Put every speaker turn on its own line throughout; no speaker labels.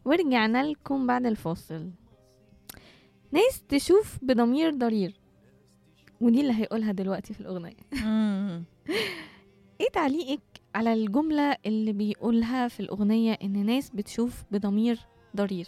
ورجعنا لكم بعد الفاصل. ناس تشوف بضمير ضرير، ودي اللي هيقولها دلوقتي في الأغنية. ايه تعليقك على الجملة اللي بيقولها في الأغنية إن ناس بتشوف بضمير ضرير؟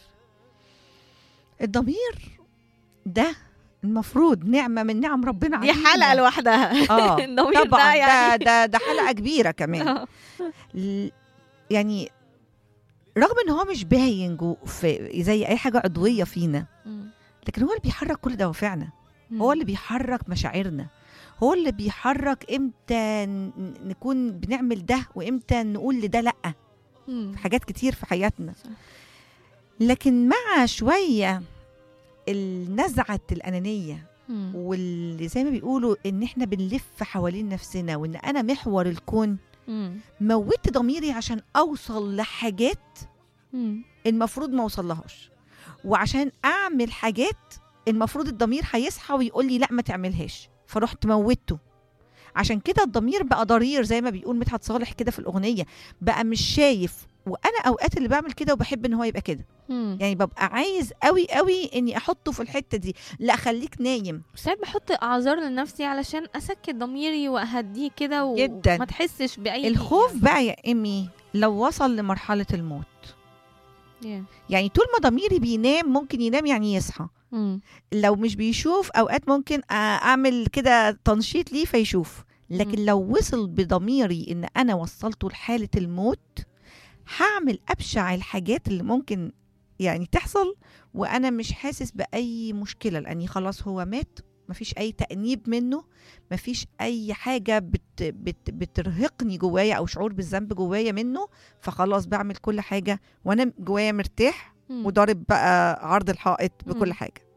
الضمير ده المفروض نعمة من نعم ربنا
دي
علينا.
حلقة لوحدها. الضمير
طبعا
ده يعني
ده حلقة كبيرة كمان. يعني رغم ان هو مش باين في زي اي حاجة عضوية فينا، لكن هو اللي بيحرك كل دوافعنا، هو اللي بيحرك مشاعرنا، هو اللي بيحرك امتى نكون بنعمل ده وامتى نقول لده لأ في حاجات كتير في حياتنا. لكن مع شوية النزعة الأنانية واللي زي ما بيقولوا ان احنا بنلف حوالين نفسنا وان انا محور الكون، موت ضميري عشان اوصل لحاجات المفروض ما اوصلهاش، وعشان اعمل حاجات المفروض الضمير هيصحى ويقول لي لا ما تعملهاش، فرحت موته. عشان كده الضمير بقى ضرير زي ما بيقول مدحت صالح كده في الأغنية، بقى مش شايف. وانا اوقات اللي بعمل كده وبحب ان هو يبقى كده، يعني ببقى عايز قوي قوي اني احطه في الحتة دي، لا خليك نايم.
ساعات بحط اعذار لنفسي علشان اسكت ضميري واهديه كده
جدا.
وما تحسش باي
الخوف
يعني.
بقى يا امي لو وصل لمرحلة الموت، يعني طول ما ضميري بينام ممكن ينام يعني يصحى. لو مش بيشوف اوقات ممكن اعمل كده تنشيط ليه فيشوف، لكن لو وصل بضميري ان انا وصلته لحالة الموت، هعمل ابشع الحاجات اللي ممكن يعني تحصل وانا مش حاسس باي مشكلة، لاني خلاص هو مات، مفيش اي تأنيب منه، مفيش اي حاجة بترهقني جوايا او شعور بالذنب جوايا منه، فخلاص بعمل كل حاجة وانا جوايا مرتاح وضارب بقى عرض الحائط بكل حاجة.